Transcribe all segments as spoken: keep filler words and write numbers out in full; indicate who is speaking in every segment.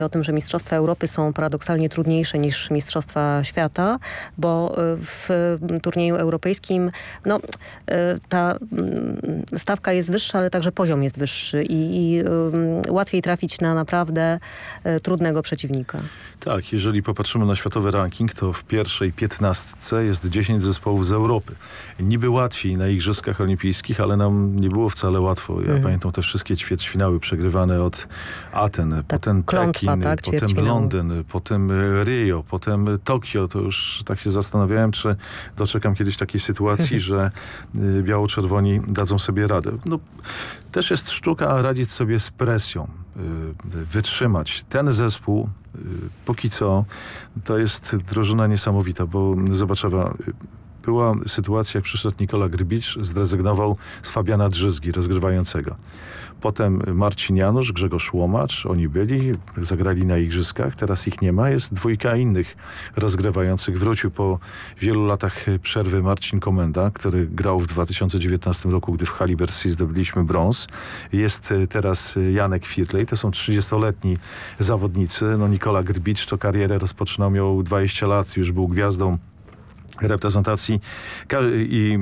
Speaker 1: o tym, że Mistrzostwa Europy są paradoksalnie trudniejsze niż Mistrzostwa Świata, bo w turnieju europejskim no, ta stawka jest wyższa, ale także poziom jest wyższy i, i łatwiej trafić na naprawdę trudnego przeciwnika.
Speaker 2: Tak, jeżeli popatrzymy na światowy ranking, to w pierwszej piętnastce jest dziesięć zespołów z Europy. Niby łatwiej na Igrzyskach Olimpijskich, ale nam nie było wcale łatwo. Ja mhm. pamiętam te wszystkie ćwierćfinały przegrywane od Aten, tak, potem
Speaker 1: klątwa,
Speaker 2: Pekin,
Speaker 1: tak,
Speaker 2: potem Londyn, potem Rio, potem Tokio. To już tak się zastanawiałem, czy doczekam kiedyś takiej sytuacji, że biało-czerwoni dadzą sobie radę. No, też jest sztuka radzić sobie z presją, wytrzymać. Ten zespół póki co to jest drużyna niesamowita, bo zobacz, Ewa, była sytuacja, jak przyszedł Nikola Grbicz, zrezygnował z Fabiana Drzyzgi, rozgrywającego. Potem Marcin Janusz, Grzegorz Łomacz, oni byli, zagrali na Igrzyskach, teraz ich nie ma. Jest dwójka innych rozgrywających. Wrócił po wielu latach przerwy Marcin Komenda, który grał w dwa tysiące dziewiętnastym roku, gdy w hali Bercy zdobyliśmy brąz. Jest teraz Janek Firlej. To są trzydziestoletni zawodnicy. No, Nikola Grbicz to karierę rozpoczynał, miał dwadzieścia lat, już był gwiazdą reprezentacji i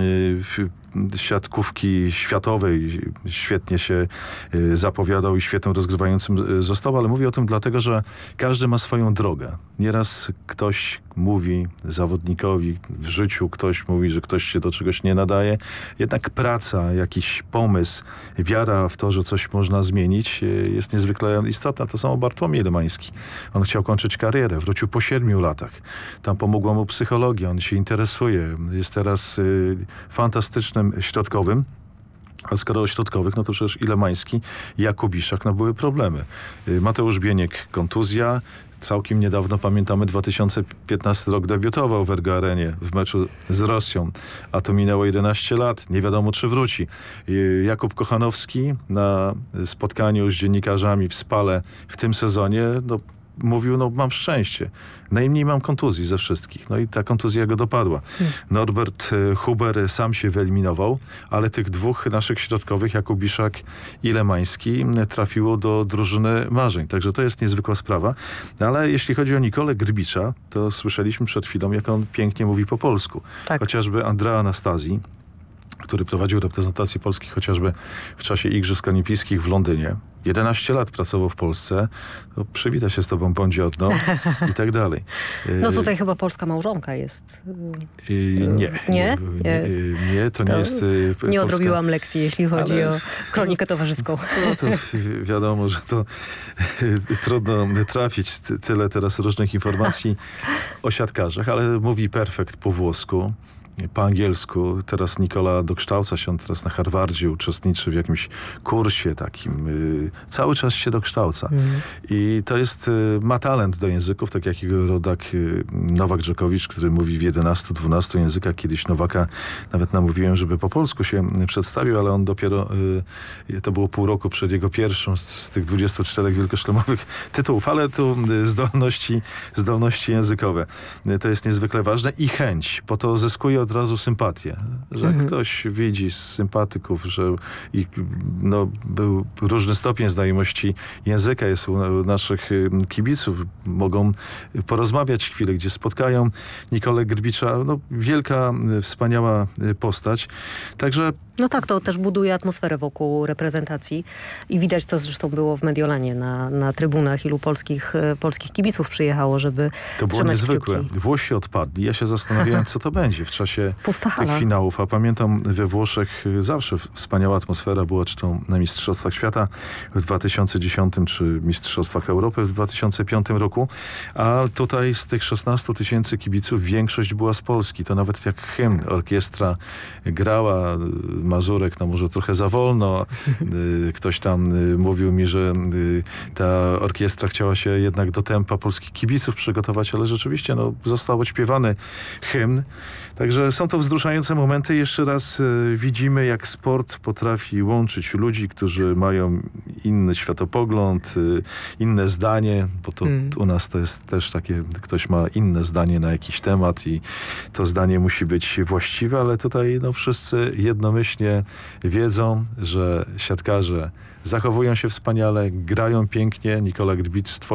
Speaker 2: y, siatkówki światowej. Świetnie się y, zapowiadał i świetnym rozgrywającym został, ale mówię o tym dlatego, że każdy ma swoją drogę. Nieraz ktoś mówi zawodnikowi w życiu, ktoś mówi, że ktoś się do czegoś nie nadaje. Jednak praca, jakiś pomysł, wiara w to, że coś można zmienić, y, jest niezwykle istotna. To samo Bartłomiej Lemański. On chciał kończyć karierę. Wrócił po siedmiu latach. Tam pomogła mu psychologia. On się interesuje. Jest teraz y, fantastycznym środkowym. A skoro o środkowych, no to przecież i Lemański, i Jakubiszak, no były problemy. Y, Mateusz Bieniek, kontuzja. Całkiem niedawno, pamiętamy, dwa tysiące piętnasty rok debiutował w Ergo Arenie w meczu z Rosją, a to minęło jedenaście lat. Nie wiadomo, czy wróci. Y, Jakub Kochanowski na spotkaniu z dziennikarzami w Spale w tym sezonie, no mówił, no mam szczęście. Najmniej mam kontuzji ze wszystkich. No i ta kontuzja go dopadła. Hmm. Norbert Huber sam się wyeliminował, ale tych dwóch naszych środkowych, Jakubiszak i Lemański, trafiło do drużyny marzeń. Także to jest niezwykła sprawa. Ale jeśli chodzi o Nikolę Grbicza, to słyszeliśmy przed chwilą, jak on pięknie mówi po polsku. Tak. Chociażby Andrea Anastazji, który prowadził reprezentację Polski chociażby w czasie Igrzysk Olimpijskich w Londynie. jedenaście lat pracował w Polsce. To przywita się z tobą, bądź odno i tak dalej.
Speaker 1: No tutaj chyba polska małżonka jest.
Speaker 2: Nie. Nie? Nie, nie to, to nie jest polska.
Speaker 1: Nie odrobiłam lekcji, jeśli chodzi ale... o kronikę towarzyską.
Speaker 2: No to wiadomo, że to trudno trafić tyle teraz różnych informacji o siatkarzach, ale mówi perfekt po włosku. Po angielsku. Teraz Nikola dokształca się, on teraz na Harvardzie uczestniczy w jakimś kursie takim. Y, cały czas się dokształca. Mm. I to jest, y, ma talent do języków, tak jak jego rodak y, Nowak Dżokowicz, który mówi w jedenastu dwunastu językach. Kiedyś Nowaka nawet namówiłem, żeby po polsku się przedstawił, ale on dopiero, y, to było pół roku przed jego pierwszą z tych dwudziestu czterech wielkoszlemowych tytułów, ale tu y, zdolności, zdolności językowe. Y, to jest niezwykle ważne i chęć, bo to zyskuje od razu sympatię, że mhm. ktoś widzi z sympatyków, że i, no, był różny stopień znajomości języka jest u naszych kibiców. Mogą porozmawiać chwilę, gdzie spotkają Nikolę Grbicza. No, wielka, wspaniała postać. Także
Speaker 1: no tak, to też buduje atmosferę wokół reprezentacji i widać to zresztą było w Mediolanie na, na trybunach, ilu polskich, polskich kibiców przyjechało, żeby
Speaker 2: to było niezwykłe. Kciuki. Włosi odpadli. Ja się zastanawiałem, co to będzie w czasie tych finałów. A pamiętam, we Włoszech zawsze wspaniała atmosfera była, czy to na Mistrzostwach Świata w dwa tysiące dziesiątym, czy Mistrzostwach Europy w dwa tysiące piątym roku. A tutaj z tych szesnastu tysięcy kibiców większość była z Polski. To nawet jak hymn, orkiestra grała, Mazurek, no może trochę za wolno. Ktoś tam mówił mi, że ta orkiestra chciała się jednak do tempa polskich kibiców przygotować, ale rzeczywiście no, został odśpiewany hymn. Także są to wzruszające momenty. Jeszcze raz y, widzimy, jak sport potrafi łączyć ludzi, którzy mają inny światopogląd, y, inne zdanie, bo to hmm. u nas to jest też takie, ktoś ma inne zdanie na jakiś temat i to zdanie musi być właściwe, ale tutaj no, wszyscy jednomyślnie wiedzą, że siatkarze zachowują się wspaniale, grają pięknie. Nikola Grbicz stworzył